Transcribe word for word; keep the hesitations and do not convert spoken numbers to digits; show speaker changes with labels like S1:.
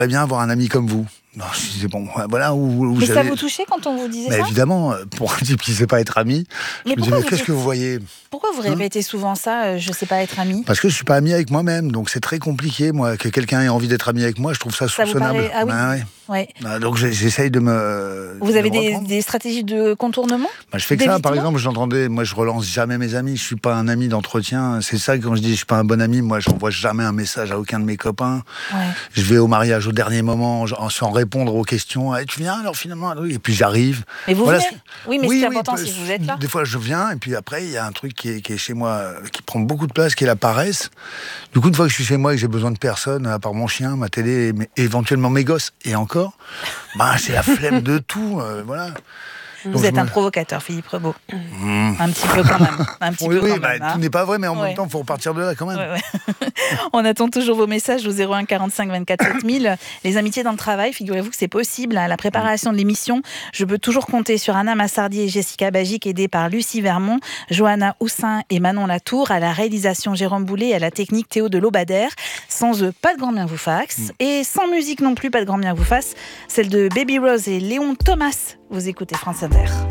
S1: J'aimerais bien avoir un ami comme vous. Non, je disais, bon, voilà où, où
S2: Mais
S1: j'avais...
S2: ça vous touchait quand on vous disait
S1: mais
S2: ça?
S1: Évidemment, pour un type qui ne sait pas être ami,
S2: Mais
S1: je me disais,
S2: pourquoi
S1: mais
S2: vous
S1: qu'est-ce
S2: dites-
S1: que vous voyez?
S2: Pourquoi vous
S1: Hein
S2: répétez souvent ça, euh, je sais pas être ami?
S1: Parce que je suis pas ami avec moi-même, donc c'est très compliqué, moi, que quelqu'un ait envie d'être ami avec moi, je trouve ça
S2: Ça vous
S1: soupçonnable.
S2: paraît... Ah oui.
S1: Ben ouais.
S2: Ouais.
S1: Ben donc j'ai- j'essaye de me.
S2: Vous
S1: de
S2: avez
S1: me
S2: des,
S1: reprendre.
S2: des stratégies de contournement?
S1: Ben, je fais que ça, par
S2: d'évitement
S1: exemple, j'entendais, moi je relance jamais mes amis, je suis pas un ami d'entretien, c'est ça quand je dis je suis pas un bon ami, moi j'envoie jamais un message à aucun de mes copains.
S2: Ouais.
S1: Je vais au mariage au dernier moment, sans répondre aux questions. Eh, tu viens alors finalement? Et puis j'arrive.
S2: Mais vous
S1: Voilà
S2: venez?
S1: ce-
S2: Oui, mais
S1: oui,
S2: c'est
S1: oui,
S2: important
S1: peu-
S2: si vous êtes là.
S1: Des fois je viens, et puis après il y a un truc qui est, qui est chez moi, euh, qui prend beaucoup de place, qui est la paresse. Du coup, une fois que je suis chez moi et que j'ai besoin de personne, à part mon chien, ma télé, et mes- éventuellement mes gosses, et encore, ben, c'est la flemme de tout. euh, voilà.
S2: Vous
S1: Donc,
S2: êtes
S1: je
S2: un
S1: me-
S2: provocateur, Philippe Rebaud.
S1: Mmh.
S2: Un petit peu quand même. Un petit
S1: Oui,
S2: peu
S1: oui,
S2: quand
S1: bah,
S2: même. hein.
S1: tout n'est pas vrai, mais en
S2: Ouais.
S1: même temps, il faut repartir de là quand même.
S2: Ouais, ouais. On attend toujours vos messages au zéro un quarante-cinq vingt-quatre sept mille. Les amitiés dans le travail, figurez-vous que c'est possible. À la préparation de l'émission, je peux toujours compter sur Anna Massardier et Jessica Bagic, aidées par Lucie Vermont, Johanna Houssin et Manon Latour, à la réalisation Jérôme Boulet et à la technique Théo de Lobadère. Sans eux, pas de grand bien vous fasse.
S1: Mm.
S2: Et sans musique non plus, pas de grand bien vous fasse. Celle de Baby Rose et Léon Thomas. Vous écoutez France Inter.